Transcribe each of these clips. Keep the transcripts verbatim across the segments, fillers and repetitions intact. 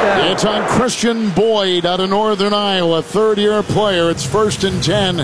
down. It's on Christian Boyd out of Northern Iowa, third-year player. It's first and ten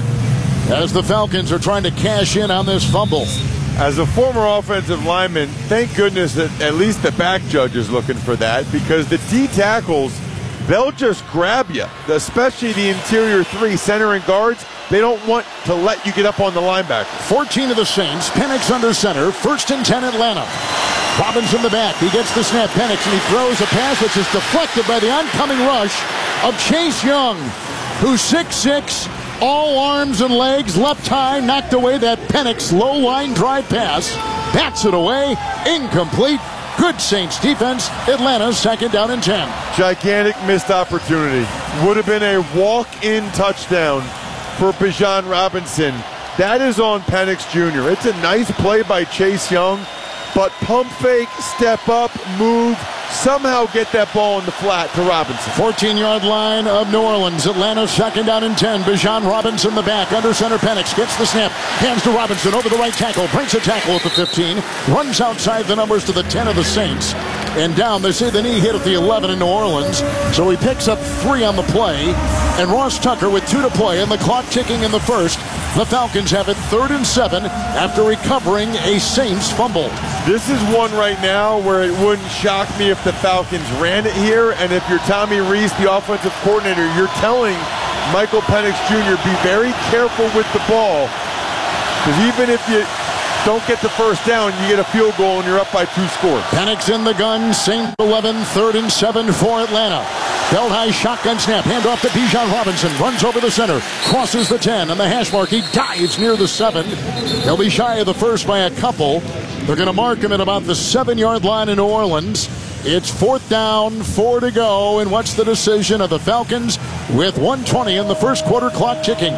as the Falcons are trying to cash in on this fumble. As a former offensive lineman, thank goodness that at least the back judge is looking for that, because the D tackles, they'll just grab you, especially the interior three, center and guards. They don't want to let you get up on the linebacker. fourteen of the Saints. Penix under center. First and ten Atlanta. Robinson the back. He gets the snap. Penix, and he throws a pass which is deflected by the oncoming rush of Chase Young, who's six six, all arms and legs, left high, knocked away that Penix low line drive pass. Bats it away. Incomplete. Good Saints defense. Atlanta second down and ten. Gigantic missed opportunity. Would have been a walk-in touchdown for Bijan Robinson. That is on Penix Junior It's a nice play by Chase Young, but pump fake, step up, move, somehow get that ball in the flat to Robinson. fourteen-yard line of New Orleans. Atlanta second down and ten. Bijan Robinson the back. Under center Penix gets the snap. Hands to Robinson over the right tackle. Breaks a tackle at the fifteen. Runs outside the numbers to the ten of the Saints. And down, they say the knee hit at the eleven in New Orleans. So he picks up three on the play. And Ross Tucker with two to play and the clock ticking in the first. The Falcons have it third and seven after recovering a Saints fumble. This is one right now where it wouldn't shock me if the Falcons ran it here. And if you're Tommy Rees, the offensive coordinator, you're telling Michael Penix Junior be very careful with the ball. Because even if you don't get the first down, you get a field goal and you're up by two scores. Penix in the gun. Saints eleven, third and seven for Atlanta. Belt high shotgun snap. Hand off to Bijan Robinson. Runs over the center. Crosses the ten and the hash mark. He dives near the seven. They'll be shy of the first by a couple. They're going to mark him at about the seven-yard line in New Orleans. It's fourth down, four to go. And what's the decision of the Falcons with one twenty in the first quarter, clock ticking?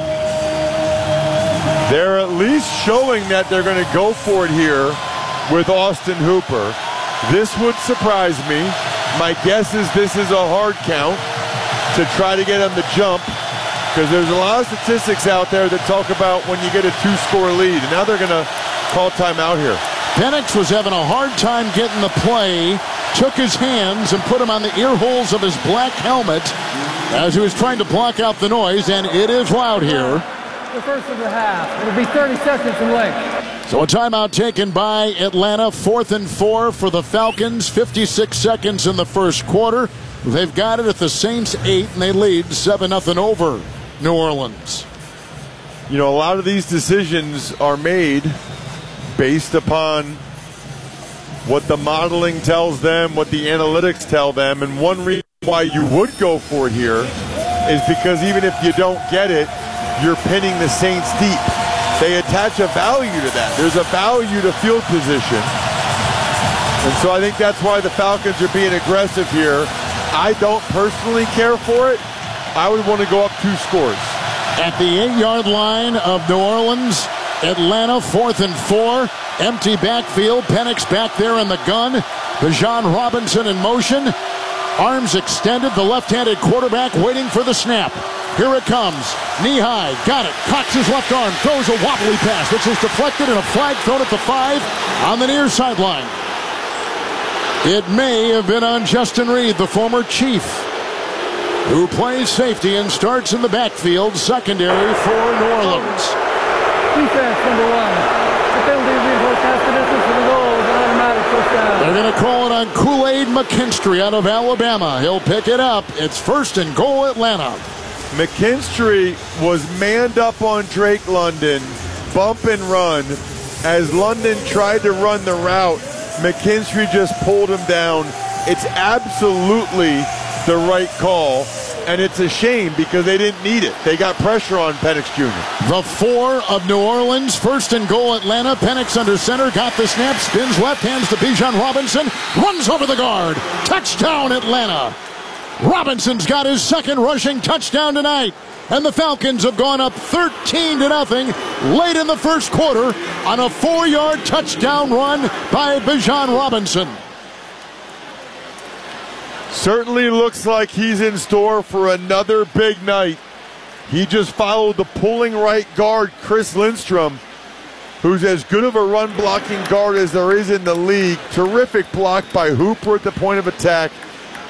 They're at least showing that they're going to go for it here with Austin Hooper. This would surprise me. My guess is this is a hard count to try to get him to jump, because there's a lot of statistics out there that talk about when you get a two-score lead, and now they're going to call timeout here. Penix was having a hard time getting the play, took his hands and put them on the ear holes of his black helmet as he was trying to block out the noise, and it is loud here. The first of the half. It'll be thirty seconds in length. So a timeout taken by Atlanta, fourth and four for the Falcons, fifty-six seconds in the first quarter. They've got it at the Saints eight, and they lead seven nothing over New Orleans. You know, a lot of these decisions are made based upon what the modeling tells them, what the analytics tell them, and one reason why you would go for it here is because even if you don't get it, you're pinning the Saints deep. They attach a value to that. There's a value to field position. And so I think that's why the Falcons are being aggressive here. I don't personally care for it. I would want to go up two scores. At the eight-yard line of New Orleans, Atlanta fourth and four. Empty backfield. Penix back there in the gun. Bijan Robinson in motion. Arms extended. The left-handed quarterback waiting for the snap. Here it comes. Knee high. Got it. Cocks his left arm. Throws a wobbly pass, which is deflected, and a flag thrown at the five on the near sideline. It may have been on Justin Reed, the former Chief, who plays safety and starts in the backfield, secondary for New Orleans. Defense number one. The penalty is reinforced past the distance for the goal is an automatic first down. They're going to call it on Kool-Aid McKinstry out of Alabama. He'll pick it up. It's first and goal, Atlanta. McKinstry was manned up on Drake London, bump and run. As London tried to run the route, McKinstry just pulled him down. It's absolutely the right call, and it's a shame because they didn't need it. They got pressure on Penix Junior The four of New Orleans, first and goal, Atlanta. Penix under center, got the snap, spins left, hands to Bijan Robinson, runs over the guard. Touchdown, Atlanta. Robinson's got his second rushing touchdown tonight, and the Falcons have gone up thirteen to nothing late in the first quarter on a four-yard touchdown run by Bijan Robinson. Certainly looks like he's in store for another big night. He just followed the pulling right guard, Chris Lindstrom, who's as good of a run blocking guard as there is in the league. Terrific block by Hooper at the point of attack.